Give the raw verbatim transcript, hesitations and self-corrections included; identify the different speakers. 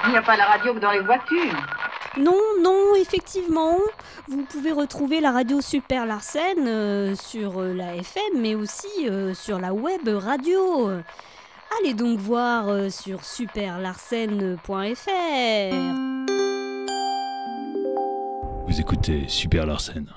Speaker 1: Il n'y a pas la radio que dans les voitures.
Speaker 2: Non, non, effectivement. Vous pouvez retrouver la radio Super Larsen euh, sur euh, la F M, mais aussi euh, sur la web radio. Allez donc voir euh, sur super larsen point f r.
Speaker 3: Vous écoutez Super Larsen.